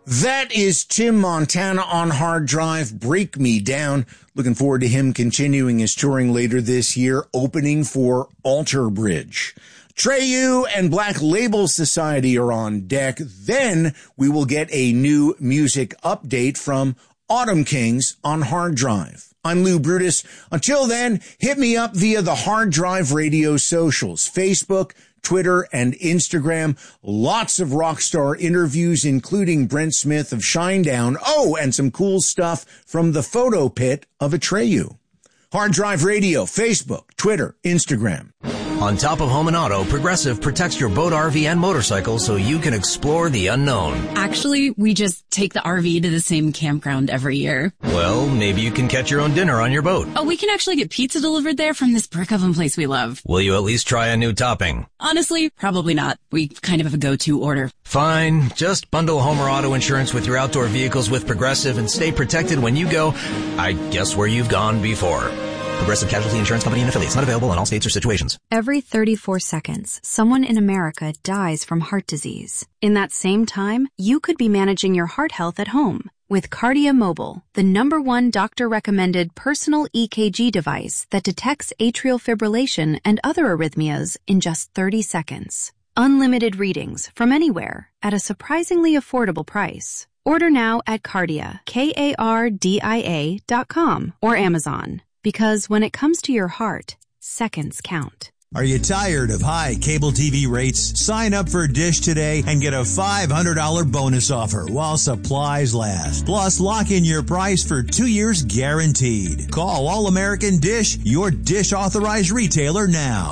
That is Tim Montana on Hard Drive, Break Me Down. Looking forward to him continuing his touring later this year, opening for Alter Bridge. Atreyu and Black Label Society are on deck. Then we will get a new music update from Autumn Kings on Hard Drive. I'm Lou Brutus. Until then, hit me up via the Hard Drive Radio socials, Facebook, Twitter, and Instagram. Lots of rock star interviews, including Brent Smith of Shinedown. Oh, and some cool stuff from the photo pit of Atreyu. Hard Drive Radio, Facebook, Twitter, Instagram. On top of home and auto, Progressive protects your boat, RV, and motorcycle so you can explore the unknown. Actually, we just take the RV to the same campground every year. Well, maybe you can catch your own dinner on your boat. Oh, we can actually get pizza delivered there from this brick oven place we love. Will you at least try a new topping? Honestly, probably not. We kind of have a go-to order. Fine. Just bundle home or auto insurance with your outdoor vehicles with Progressive and stay protected when you go, I guess, where you've gone before. Progressive Casualty Insurance Company and affiliates. Not available in all states or situations. Every 34 seconds, someone in America dies from heart disease. In that same time, you could be managing your heart health at home with Kardia Mobile, the #1 doctor-recommended personal EKG device that detects atrial fibrillation and other arrhythmias in just 30 seconds. Unlimited readings from anywhere at a surprisingly affordable price. Order now at Kardia, KARDIA.com or Amazon. Because when it comes to your heart, seconds count. Are you tired of high cable TV rates? Sign up for Dish today and get a $500 bonus offer while supplies last. Plus, lock in your price for 2 years guaranteed. Call All American Dish, your Dish authorized retailer now.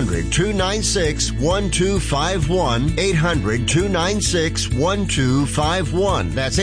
800-296-1251. 800-296-1251. That's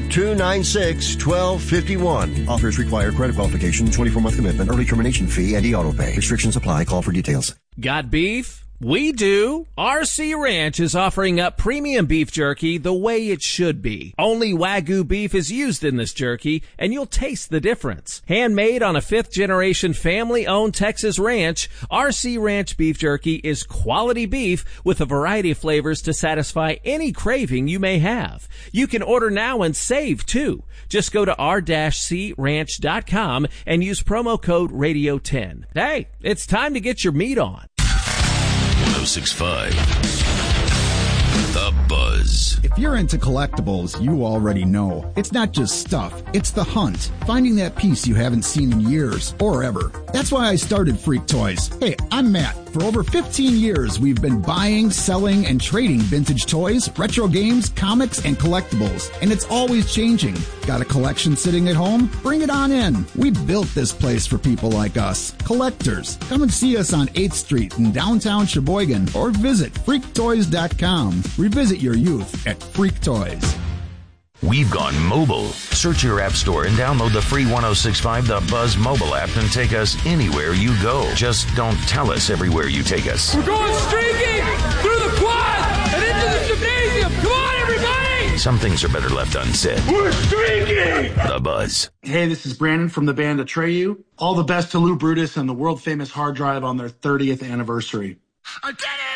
800-296-1251. Offers require credit qualification, 24-month commitment, early termination fee, and e-auto pay. Restrictions apply. Call for details. Got beef? We do. RC Ranch is offering up premium beef jerky the way it should be. Only Wagyu beef is used in this jerky, and you'll taste the difference. Handmade on a 5th-generation family-owned Texas ranch, RC Ranch beef jerky is quality beef with a variety of flavors to satisfy any craving you may have. You can order now and save, too. Just go to r-cranch.com and use promo code RADIO10. Hey, it's time to get your meat on. 106.5 The Buzz. If you're into collectibles, you already know. It's not just stuff, it's the hunt. Finding that piece you haven't seen in years or ever. That's why I started Freak Toys. Hey, I'm Matt. For over 15 years, we've been buying, selling, and trading vintage toys, retro games, comics, and collectibles. And it's always changing. Got a collection sitting at home? Bring it on in. We built this place for people like us, collectors. Come and see us on 8th Street in downtown Sheboygan or visit freaktoys.com. Revisit your youth at Freak Toys. We've gone mobile. Search your app store and download the free 106.5 The Buzz mobile app and take us anywhere you go. Just don't tell us everywhere you take us. We're going streaking through the quad and into the gymnasium. Come on, everybody! Some things are better left unsaid. We're streaking! The Buzz. Hey, this is Brandon from the band Atreyu. All the best to Lou Brutus and the world-famous Hard Drive on their 30th anniversary. I did it!